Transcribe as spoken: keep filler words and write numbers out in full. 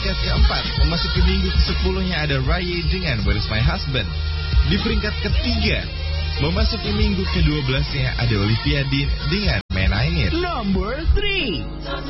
peringkat keempat. Memasuki minggu kesepuluhnya ada Raya dengan Where Is My Husband. Di peringkat ketiga, memasuki minggu kedua belasnya ada Olivia Dean dengan Man I Need. Number three.